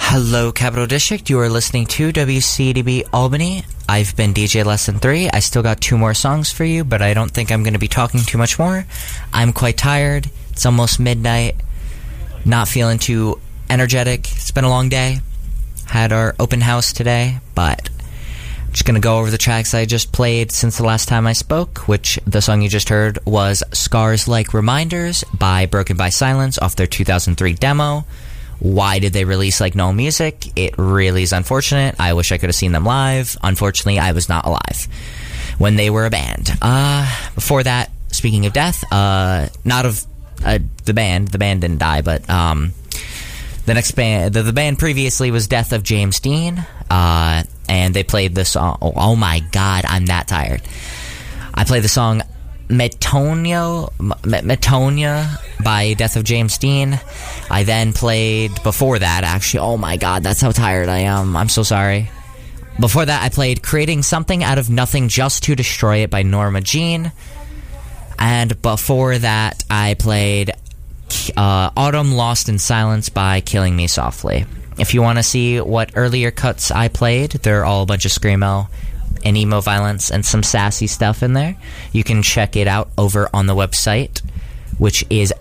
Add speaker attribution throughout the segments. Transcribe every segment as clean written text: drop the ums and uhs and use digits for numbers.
Speaker 1: Hello, Capital District. You are listening to WCDB Albany. I've been DJ Lesson 3. I still got 2 more songs for you, but I don't think I'm going to be talking too much more. I'm quite tired. It's almost midnight. Not feeling too energetic. It's been a long day. Had our open house today, but I'm just going to go over the tracks I just played since the last time I spoke, which the song you just heard was Scars Like Reminders by Broken by Silence off their 2003 demo. Why did they release like no music? It really is unfortunate. I wish I could have seen them live. Unfortunately, I was not alive when they were a band. Before that, speaking of death, not of the band didn't die, but the next band, the band previously was Death of James Dean, and they played the song, oh my god, I'm that tired. I played the song Metonia by Death of James Dean. I then played, before that actually, oh my god, that's how tired I am, I'm so sorry. Before that I played Creating Something Out of Nothing Just to Destroy It by Norma Jean. And before that I played Autumn Lost in Silence by Killing Me Softly. If you want to see what earlier cuts I played, they're all a bunch of screamo and emo violence and some sassy stuff in there. You can check it out over on the website, which is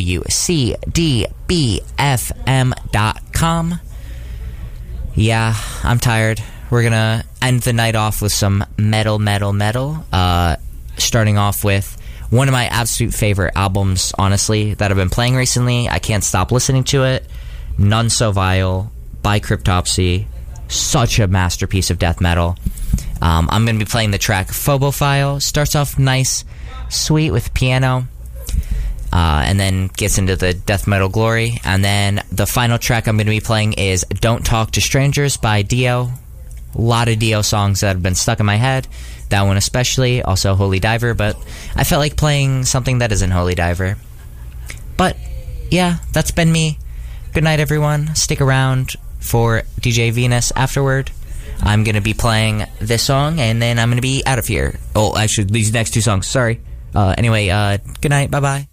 Speaker 1: wcdbfm.com. Yeah, I'm tired. We're gonna end the night off with some metal. Starting off with one of my absolute favorite albums, honestly, that I've been playing recently. I can't stop listening to it. None So Vile by Cryptopsy. Such a masterpiece of death metal. I'm going to be playing the track Phobophile. Starts off nice, sweet with piano, and then gets into the death metal glory. And then the final track I'm going to be playing is Don't Talk to Strangers by Dio. A lot of Dio songs that have been stuck in my head. That one especially, also Holy Diver, but I felt like playing something that isn't Holy Diver. But yeah, that's been me. Good night, everyone. Stick around for DJ Venus afterward. I'm going to be playing this song, and then I'm going to be out of here. Oh, actually, these next 2 songs. Sorry. Anyway, good night. Bye-bye.